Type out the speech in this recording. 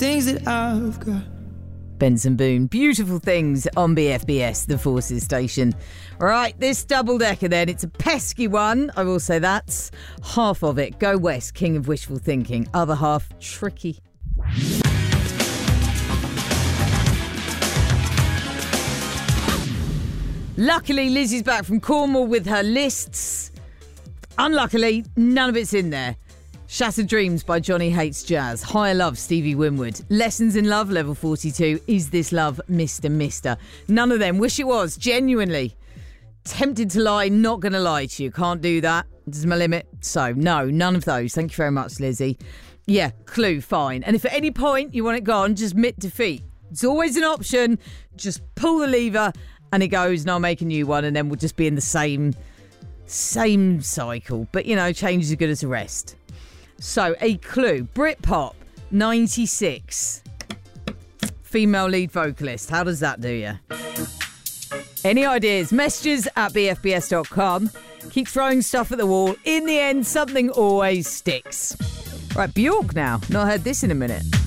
things that I've got. Benson Boone, Beautiful Things on BFBS, the Forces station. All right, this double-decker then, it's a pesky one, I will say that. Half of it, Go West, King of Wishful Thinking. Other half, tricky. Luckily, Lizzie's back from Cornwall with her lists. Unluckily, none of it's in there. Shattered Dreams by Johnny Hates Jazz. Higher Love, Stevie Winwood. Lessons in Love, level 42. Is This Love, Mr. Mister. None of them. Wish it was, genuinely. Tempted to lie, not going to lie to you. Can't do that. This is my limit. So, no, none of those. Thank you very much, Lizzie. Yeah, Clue, fine. And if at any point you want it gone, just admit defeat. It's always an option. Just pull the lever and it goes and I'll make a new one and then we'll just be in the same cycle. But, you know, change is as good as the rest. So, a clue. Britpop, 96. Female lead vocalist. How does that do you? Any ideas? Messages at bfbs.com. Keep throwing stuff at the wall. In the end, something always sticks. Right, Bjork now. Not heard this in a minute.